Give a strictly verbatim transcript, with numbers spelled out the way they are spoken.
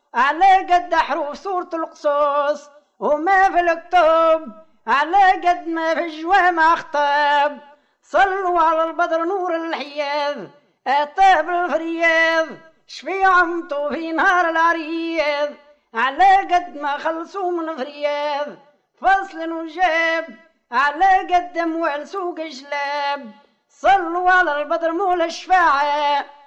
على قد حروف سورة القصص وما في الكتب، على قد ما في الجوامع خطاب. صلوا على البدر نور الحياذ أتى بالفرياذ، شفي عمتو في نهار العرياذ. على قد ما خلصوا من فرياذ فصل وجاب، على قد اموال سوق جلاب. صلوا على البدر مول الشفاعة